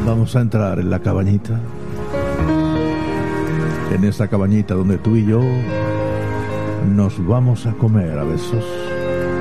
Vamos a entrar en la cabañita. En esa cabañita donde tú y yo nos vamos a comer a besos.